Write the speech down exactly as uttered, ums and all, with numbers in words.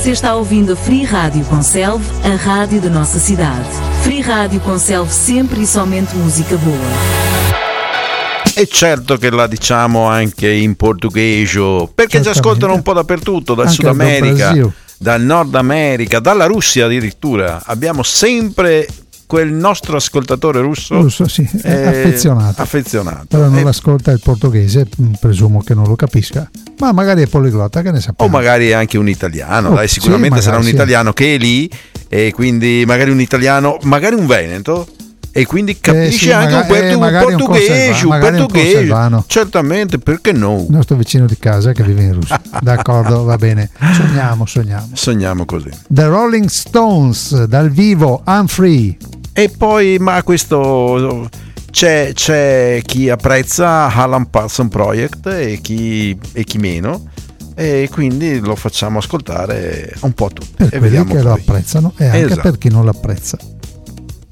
Você está ouvindo a Free Rádio Conselve, a rádio da nossa cidade. Free Rádio Conselve, sempre e somente música boa. E certo che la diciamo anche in portoghese, perché ci ascoltano un po' dappertutto, dal anche Sud America, dal, dal Nord America, dalla Russia addirittura. Abbiamo sempre quel nostro ascoltatore russo, russo sì, eh, affezionato. affezionato. Però non e... ascolta il portoghese, presumo che non lo capisca, ma magari è poliglotta, che ne sappiamo. O magari anche un italiano, oh, dai, sicuramente sì, sarà un sì. italiano che è lì, e quindi magari un italiano, magari un veneto, e quindi capisce eh sì, anche magari, un, portu- eh, magari portoghese, un, un portoghese, certamente, perché no? Il nostro vicino di casa che vive in Russia. D'accordo, va bene. Sogniamo, sogniamo. Sogniamo così. The Rolling Stones dal vivo, I'm Free. E poi, ma questo c'è, c'è chi apprezza Alan Parsons Project e chi, e chi meno, e quindi lo facciamo ascoltare un po' tutti. Per e quelli vediamo che poi. lo apprezzano e anche Esatto. per chi non lo apprezza.